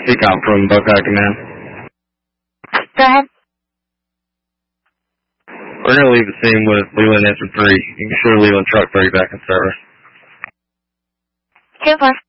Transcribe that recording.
Seacom from Buckeye Command. Go ahead. We're going to leave the scene with Leland Engine 3. You can shoot Leland Truck 3 back in service. 2-4.